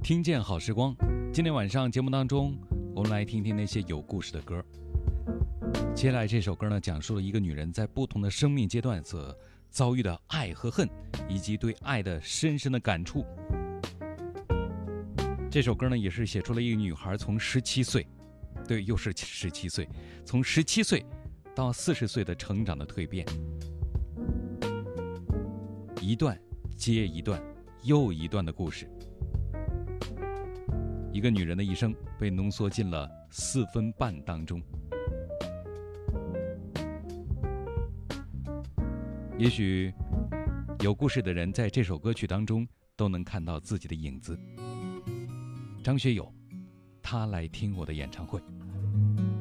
听见好时光。今天晚上节目当中，我们来听听那些有故事的歌。接下来这首歌呢，讲述了一个女人在不同的生命阶段所遭遇的爱和恨，以及对爱的深深的感触。这首歌呢，也是写出了一个女孩从17岁，对，又是17岁，从17岁到40岁的成长的蜕变，一段接一段又一段的故事。一个女人的一生被浓缩进了4分半当中。也许有故事的人在这首歌曲当中都能看到自己的影子。张学友，他来听我的演唱会。